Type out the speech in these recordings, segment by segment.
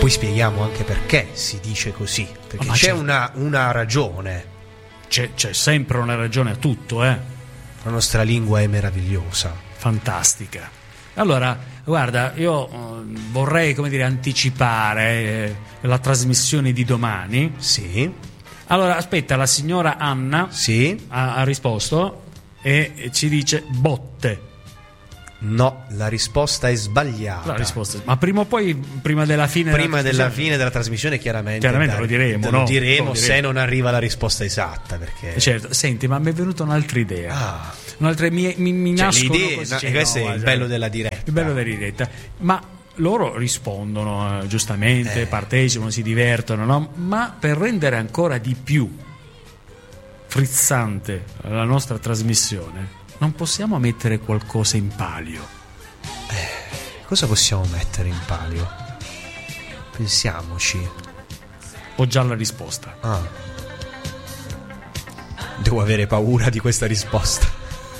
Poi spieghiamo anche perché si dice così, perché c'è una ragione. C'è sempre una ragione a tutto, La nostra lingua è meravigliosa, fantastica. Allora, guarda, io vorrei, anticipare la trasmissione di domani. Sì. Allora, aspetta, la signora Anna ha risposto e ci dice botte. No, la risposta è sbagliata. Ma prima o poi, prima della fine della trasmissione, chiaramente lo diremo. Lo diremo se non arriva la risposta esatta. Perché... Certo, senti, ma mi è venuta un'altra idea. Un'altra mi nascono così. Questo è il bello della diretta. Il bello della diretta. Ma loro rispondono giustamente, partecipano, si divertono, no? Ma per rendere ancora di più frizzante la nostra trasmissione, non possiamo mettere qualcosa in palio? Cosa possiamo mettere in palio? Pensiamoci. Ho già la risposta. Devo avere paura di questa risposta.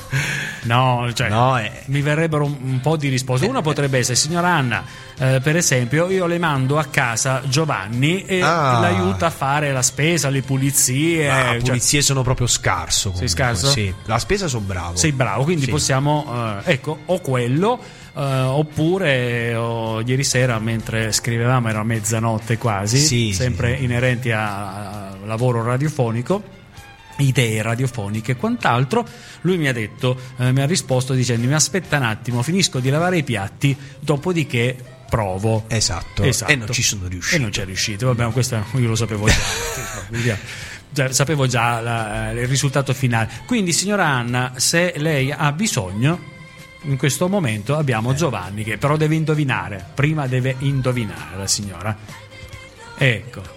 Mi verrebbero un po' di risposte. Una potrebbe essere: signora Anna, per esempio, io le mando a casa Giovanni e l'aiuta a fare la spesa, le pulizie. Pulizie sono proprio scarso. Comunque. Sei scarso? Sì, la spesa sono bravo. Sei bravo, quindi possiamo, o quello, oppure ieri sera mentre scrivevamo, era mezzanotte quasi, sempre inerenti a lavoro radiofonico, idee radiofoniche e quant'altro, lui mi ha detto, mi ha risposto dicendomi: aspetta un attimo, finisco di lavare i piatti, dopodiché provo. Esatto. E non ci sono riuscito. E non c'è riuscito. Vabbè, questo io lo sapevo già. Sapevo già il risultato finale. Quindi, signora Anna, se lei ha bisogno, in questo momento abbiamo Giovanni, che però deve indovinare. Prima deve indovinare la signora. Ecco.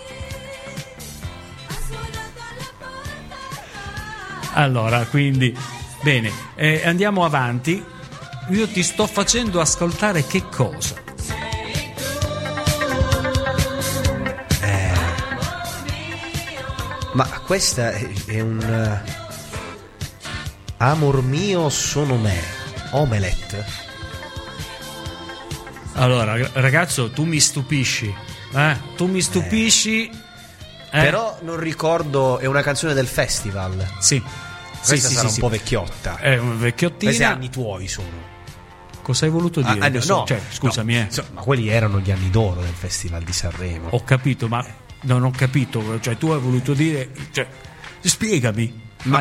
Allora, quindi, bene, andiamo avanti. Io ti sto facendo ascoltare che cosa? Ma questa è un amor mio sono me, omelette. Allora, ragazzo, tu mi stupisci. Tu mi stupisci. Però non ricordo, è una canzone del festival. Sì. Questa sarà un po' vecchiotta. È un vecchiottina. Questi anni tuoi sono. Cosa hai voluto dire? Scusami. Ma quelli erano gli anni d'oro del Festival di Sanremo. Ho capito, ma non ho capito. Cioè, tu hai voluto dire. Spiegami.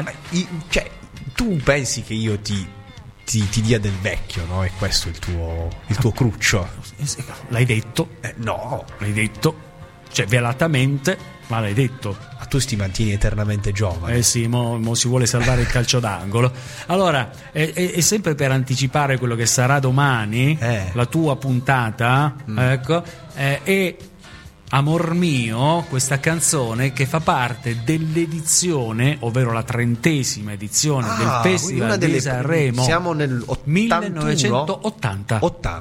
Tu pensi che io ti dia del vecchio, no? E questo è il tuo cruccio. L'hai detto? No. L'hai detto? Velatamente. Ma l'hai detto. Ma tu ti mantieni eternamente giovane. Sì, mo si vuole salvare il calcio d'angolo. Allora, è sempre per anticipare quello che sarà domani, la tua puntata, ecco, e Amor mio, questa canzone che fa parte dell'edizione, ovvero la 30ª edizione del Festival di Sanremo. Siamo nel 1980.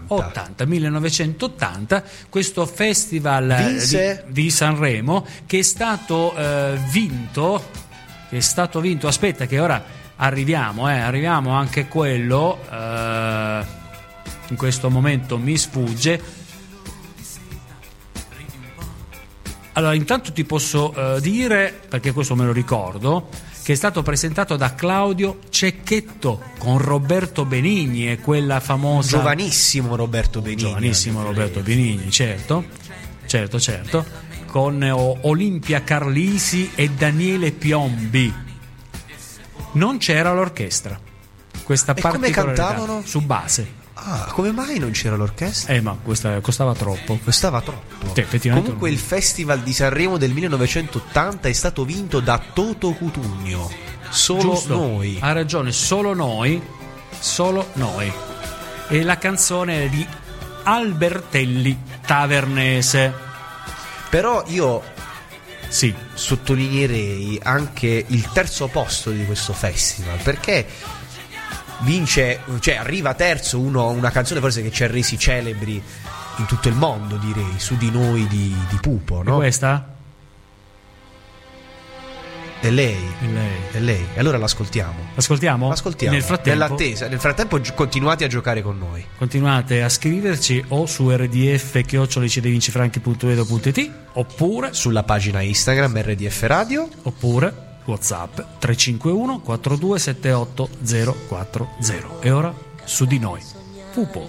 1980, questo festival di Sanremo che è stato vinto. Aspetta, che ora arriviamo anche quello. In questo momento mi sfugge. Allora, intanto ti posso dire, perché questo me lo ricordo, che è stato presentato da Claudio Cecchetto con Roberto Benigni e quella famosa... Giovanissimo Roberto Benigni, certo, con Olimpia Carlisi e Daniele Piombi. Non c'era l'orchestra. Questa particolarità. Come cantavano? Su base. Come mai non c'era l'orchestra? Ma questa costava troppo. Sì, effettivamente. Comunque il Festival di Sanremo del 1980 è stato vinto da Toto Cutugno. Noi. Ha ragione, solo noi. E la canzone è di Albertelli Tavernese. Però io sottolineerei anche il terzo posto di questo festival, perché arriva terzo una canzone forse che ci ha resi celebri in tutto il mondo, direi, Su di noi di Pupo, no? E questa? È lei. Allora l'ascoltiamo. Ascoltiamo? Nel frattempo continuate a giocare con noi. Continuate a scriverci o su rdf@cidevincifranchi.edo.it oppure sulla pagina Instagram RDF Radio, oppure WhatsApp 351 4278 040. E ora su di noi. Pupo.